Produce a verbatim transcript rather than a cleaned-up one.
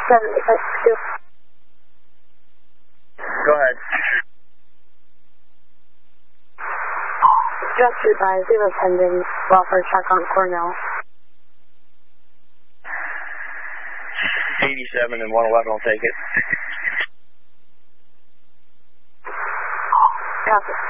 seventy-five two. Go ahead. Just advise zero pending. Welfare check on Cornell. eighty-seven and one eleven will take it. Copy.